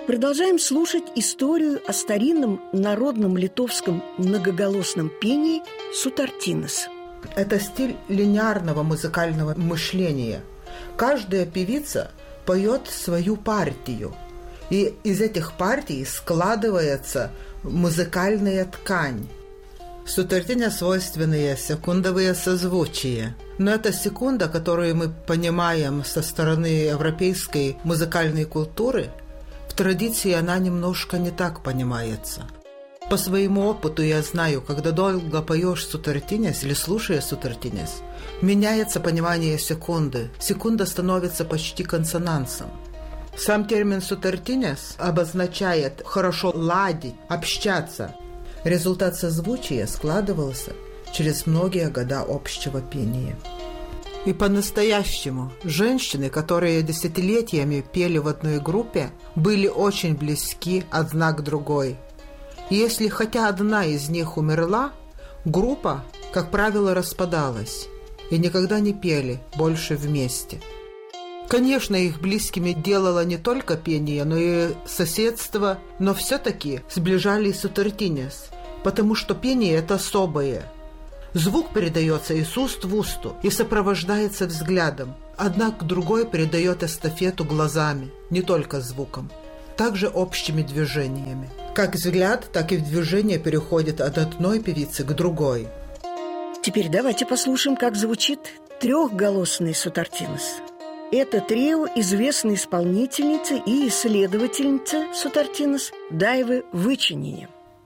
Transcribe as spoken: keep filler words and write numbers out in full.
Продолжаем слушать историю о старинном народном литовском многоголосном пении сутартинес. Это стиль линейного музыкального мышления. Каждая певица поет свою партию, и из этих партий складывается музыкальная ткань. Сутартине свойственные секундовые созвучия. Но это секунда, которую мы понимаем со стороны европейской музыкальной культуры, в традиции она немножко не так понимается. По своему опыту я знаю, когда долго поешь сутартинес или слушаешь сутартинес, меняется понимание секунды. Секунда становится почти консонансом. Сам термин сутартинес обозначает хорошо ладить, общаться. Результат созвучия складывался через многие года общего пения. И по-настоящему женщины, которые десятилетиями пели в одной группе, были очень близки одна к другой. И если хотя одна из них умерла, группа, как правило, распадалась и никогда не пели больше вместе. Конечно, их близкими делало не только пение, но и соседство, но все-таки сближали сутартинес, потому что пение – это особое. Звук передается из уст в усту и сопровождается взглядом. Одна к другой передает эстафету глазами, не только звуком, также общими движениями. Как взгляд, так и движение переходит от одной певицы к другой. Теперь давайте послушаем, как звучит трехголосный сутартинес. Это трио известной исполнительницы и исследовательницы сутартинес Дайвы Вычинения.